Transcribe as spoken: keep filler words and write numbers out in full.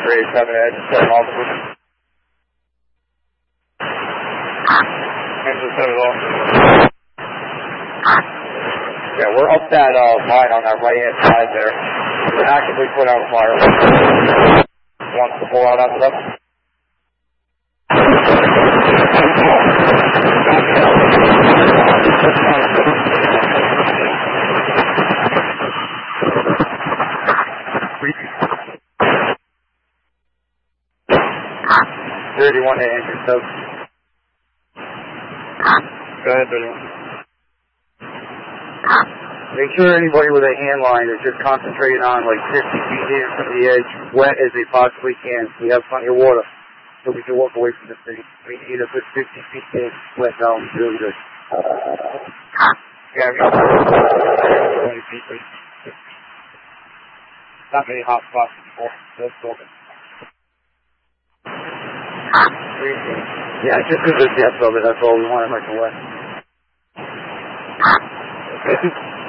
three eight seven edge, seven altitude. Engine seven off. Yeah, we're up that uh, line on that right hand side there. We're actively put out fire. Wants to pull out after that. thirty-one to answer, so. Go ahead, thirty-one. Make sure anybody with a hand line is just concentrating on like fifty feet in from the edge, wet as they possibly can. We have plenty of water, so we can walk away from the thing. We need to put fifty feet in, wet down, really good. Yeah, we twenty feet. Not many hot spots before, so it's open. Yeah, just because of the depth of it, that's all we want to make it wet.